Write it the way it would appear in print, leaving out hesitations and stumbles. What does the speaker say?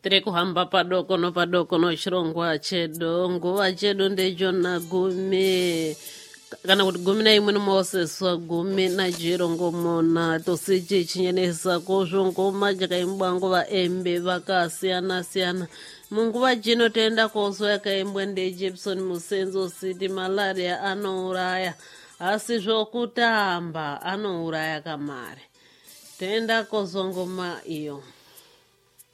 tiri kuhamba padoko no chirongwa chedu nguva chedu ndechona gumi kana kuti 11 Moses wa 10 tosiji chinyenesa kozvongoma jakaimbwa nguva embe vakasiyana-siyana munguva jino tenda kozo yakaimbwa ndeJepson Musenzo City. Malaria anouraya asi zvokutamba anouraya kamare tenda kozongoma iyo.